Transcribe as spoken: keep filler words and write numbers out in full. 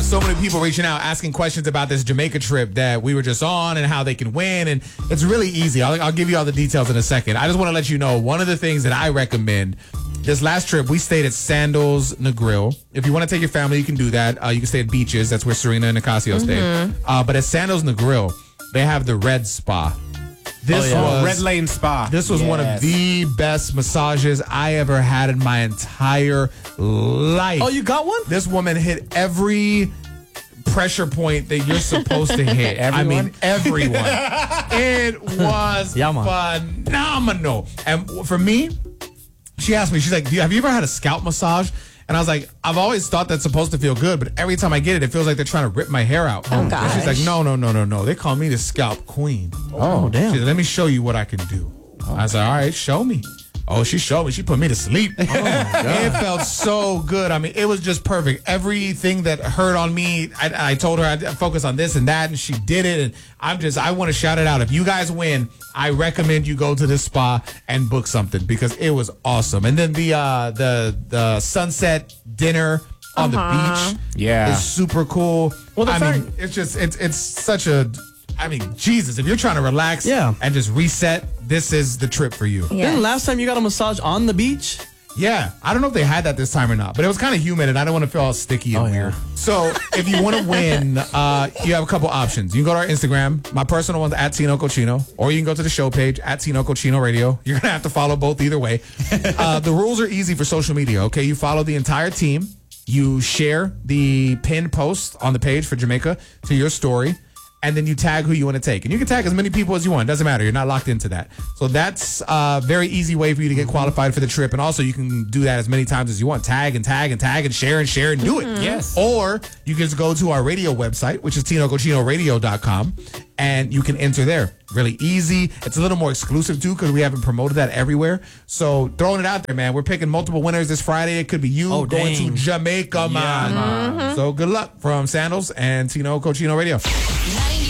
so many people reaching out asking questions about this Jamaica trip that we were just on and how they can win. And it's really easy. I'll, I'll give you all the details in a second. I just want to let you know one of the things that I recommend. This last trip, we stayed at Sandals Negril. If you want to take your family, you can do that. Uh, you can stay at Beaches. That's where Serena and Nicasio Mm-hmm. stayed. Uh, but at Sandals Negril, they have the Red Spa. This oh, yeah. was Red Lane Spa. This was yes. one of the best massages I ever had in my entire life. Oh, you got one? This woman hit every pressure point that you're supposed to hit. I mean, everyone. It was yeah, phenomenal. And for me, she asked me, she's like, have you ever had a scalp massage? And I was like, I've always thought that's supposed to feel good, but every time I get it, it feels like they're trying to rip my hair out. Oh, gosh. And she's like, no, no, no, no, no. They call me the scalp queen. Oh, damn. She said, let me show you what I can do. Oh. I said, all right, show me. Oh, she showed me. She put me to sleep. Oh, my God. It felt so good. I mean, it was just perfect. Everything that hurt on me, I, I told her I'd focus on this and that, and she did it. And I'm just, I want to shout it out. If you guys win, I recommend you go to the spa and book something because it was awesome. And then the uh, the the sunset dinner on uh-huh. the beach yeah. is super cool. Well, the I fact- mean, it's just, it's it's such a... I mean, Jesus, if you're trying to relax yeah. and just reset, this is the trip for you. Yes. Didn't last time you got a massage on the beach? Yeah. I don't know if they had that this time or not, but it was kind of humid and I don't want to feel all sticky and oh, weird. Yeah. So if you want to win, uh, you have a couple options. You can go to our Instagram. My personal one's at Tino Cochino, or you can go to the show page at Tino Cochino Radio. You're going to have to follow both either way. Uh, the rules are easy for social media, okay? You follow the entire team. You share the pinned post on the page for Jamaica to your story. And then you tag who you want to take. And you can tag as many people as you want. Doesn't matter. You're not locked into that. So that's a very easy way for you to get qualified for the trip. And also you can do that as many times as you want. Tag and tag and tag and share and share and do it. Yes. Or you can just go to our radio website, which is tino cochino radio dot com, and you can enter there. Really easy. It's a little more exclusive too because we haven't promoted that everywhere. So throwing it out there, man. We're picking multiple winners this Friday. It could be you oh, going dang. to Jamaica, man. Yeah. Mm-hmm. So good luck from Sandals and Tino Cochino Radio.